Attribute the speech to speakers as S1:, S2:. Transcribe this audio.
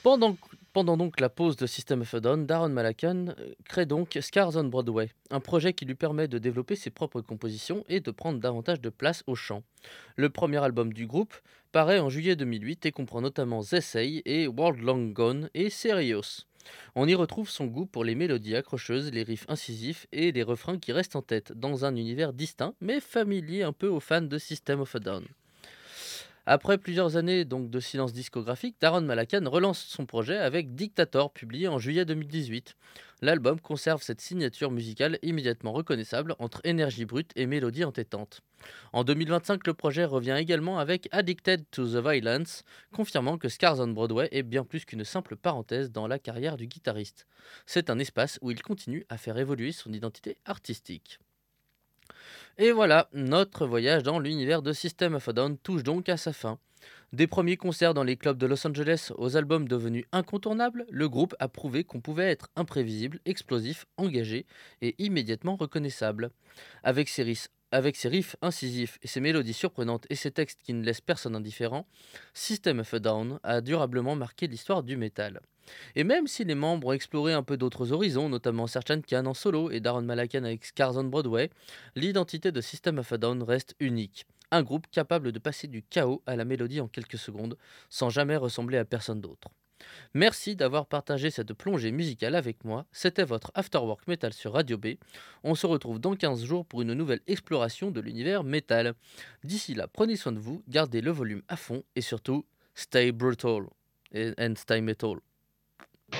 S1: Pendant, pendant donc la pause de System of a Down, Darren Malakan crée donc Scars on Broadway, un projet qui lui permet de développer ses propres compositions et de prendre davantage de place au chant. Le premier album du groupe paraît en juillet 2008 et comprend notamment The Say et World Long Gone et Serious. On y retrouve son goût pour les mélodies accrocheuses, les riffs incisifs et les refrains qui restent en tête, dans un univers distinct mais familier un peu aux fans de System of a Down. Après plusieurs années donc de silence discographique, Daron Malakan relance son projet avec Dictator, publié en juillet 2018. L'album conserve cette signature musicale immédiatement reconnaissable entre énergie brute et mélodie entêtante. En 2025, le projet revient également avec Addicted to the Violence, confirmant que Scars on Broadway est bien plus qu'une simple parenthèse dans la carrière du guitariste. C'est un espace où il continue à faire évoluer son identité artistique. Et voilà, notre voyage dans l'univers de System of a Down touche donc à sa fin. Des premiers concerts dans les clubs de Los Angeles aux albums devenus incontournables, le groupe a prouvé qu'on pouvait être imprévisible, explosif, engagé et immédiatement reconnaissable. Avec ses riffs incisifs et ses mélodies surprenantes et ses textes qui ne laissent personne indifférent, System of a Down a durablement marqué l'histoire du métal. Et même si les membres ont exploré un peu d'autres horizons, notamment Serj Khan en solo et Daron Malakan avec Scars on Broadway, l'identité de System of a Down reste unique. Un groupe capable de passer du chaos à la mélodie en quelques secondes, sans jamais ressembler à personne d'autre. Merci d'avoir partagé cette plongée musicale avec moi. C'était votre Afterwork Metal sur Radio B. On se retrouve dans 15 jours pour une nouvelle exploration de l'univers métal. D'ici là, prenez soin de vous, gardez le volume à fond et surtout, stay brutal and stay metal.